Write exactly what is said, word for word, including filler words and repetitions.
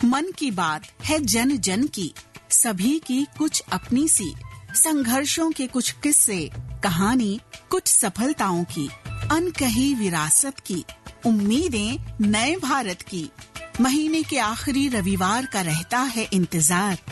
मन की बात है जन जन की, सभी की कुछ अपनी सी, संघर्षों के कुछ किस्से, कहानी कुछ सफलताओं की, अनकही विरासत की, उम्मीदें नए भारत की। महीने के आखिरी रविवार का रहता है इंतजार,